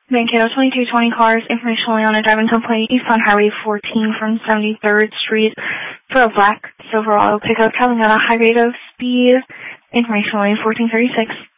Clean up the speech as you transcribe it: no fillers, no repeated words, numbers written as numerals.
Mankato 2220 cars, information only on a driving complaint eastbound Highway 14 from 73rd Street for a black Silverado pickup traveling at a high rate of speed. Information only 1436.